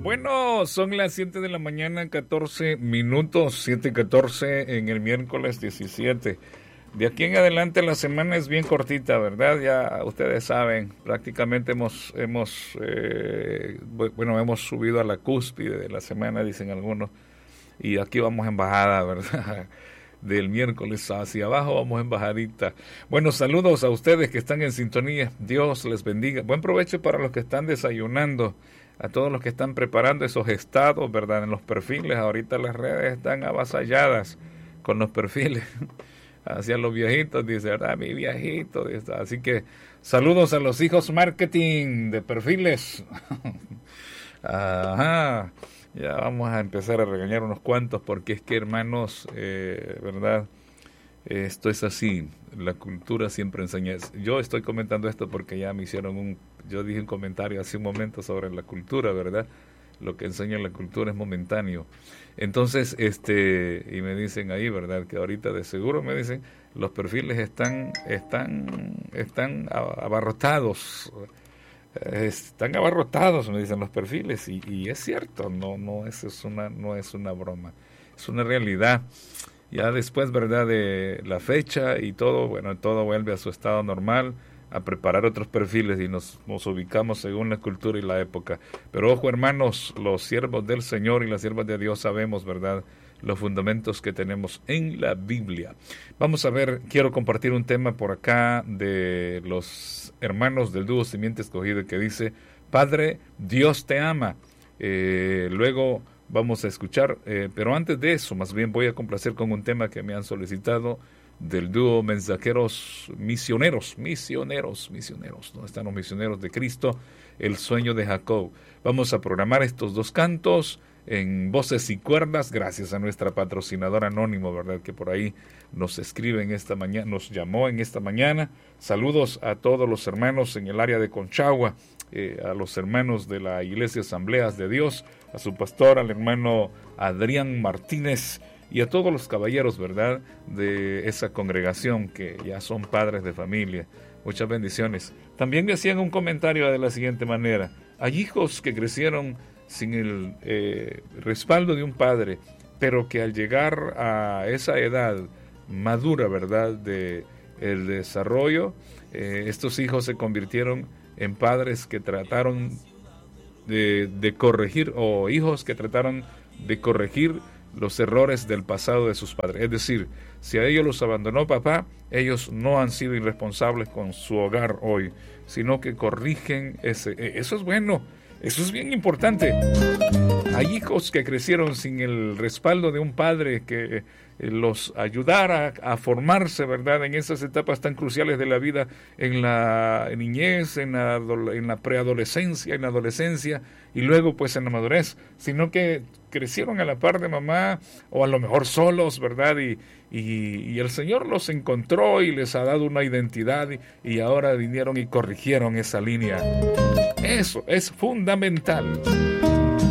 Bueno, son las 7 de la mañana, 14 minutos, 7:14 en el miércoles 17. De aquí en adelante la semana es bien cortita, ¿verdad? Ya ustedes saben, prácticamente hemos subido a la cúspide de la semana, dicen algunos, y aquí vamos en bajada, ¿verdad? Del miércoles hacia abajo vamos en bajadita. Bueno, saludos a ustedes que están en sintonía. Dios les bendiga. Buen provecho para los que están desayunando, a todos los que están preparando esos estados, ¿verdad? En los perfiles. Ahorita las redes están avasalladas con los perfiles. Hacia los viejitos, dice, ¿verdad? Mi viejito. Dice. Así que saludos a los hijos marketing de perfiles. Ajá. Ya vamos a empezar a regañar unos cuantos porque es que, hermanos, ¿verdad? Esto es así. La cultura siempre enseña. Yo estoy comentando esto porque ya me hicieron yo dije un comentario hace un momento sobre la cultura, ¿verdad? Lo que enseña la cultura es momentáneo. Entonces, y me dicen ahí, ¿verdad? Que ahorita de seguro me dicen, los perfiles están abarrotados. Están abarrotados, me dicen los perfiles, y es cierto, no es una broma, es una realidad. Ya después, ¿verdad? De la fecha y todo, bueno, todo vuelve a su estado normal, a preparar otros perfiles y nos ubicamos según la cultura y la época. Pero ojo, hermanos, los siervos del Señor y las siervas de Dios sabemos, ¿verdad?, los fundamentos que tenemos en la Biblia. Vamos a ver, quiero compartir un tema por acá de los hermanos del dúo Simiente Escogida que dice, Padre, Dios te ama. Luego vamos a escuchar, pero antes de eso, más bien voy a complacer con un tema que me han solicitado del dúo Mensajeros Misioneros. ¿Dónde están los misioneros de Cristo? El sueño de Jacob. Vamos a programar estos dos cantos en voces y cuerdas, gracias a nuestra patrocinadora Anónimo, ¿verdad? Que por ahí nos escribe en esta mañana, nos llamó en esta mañana. Saludos a todos los hermanos en el área de Conchagua, a los hermanos de la Iglesia Asambleas de Dios, a su pastor, al hermano Adrián Martínez, y a todos los caballeros, ¿verdad?, de esa congregación que ya son padres de familia. Muchas bendiciones. También me hacían un comentario de la siguiente manera. Hay hijos que crecieron sin el respaldo de un padre, pero que al llegar a esa edad madura, ¿verdad?, de el desarrollo, estos hijos se convirtieron en padres que trataron de corregir, o hijos que trataron de corregir los errores del pasado de sus padres. Es decir, si a ellos los abandonó papá, ellos no han sido irresponsables con su hogar hoy, sino que corrigen eso es bueno. Eso es bien importante. Hay hijos que crecieron sin el respaldo de un padre que los ayudara a formarse, ¿verdad?, en esas etapas tan cruciales de la vida, en la niñez, en la preadolescencia, en la adolescencia y luego pues en la madurez, sino que crecieron a la par de mamá o a lo mejor solos, ¿verdad? Y el Señor los encontró y les ha dado una identidad y ahora vinieron y corrigieron esa línea. Eso es fundamental.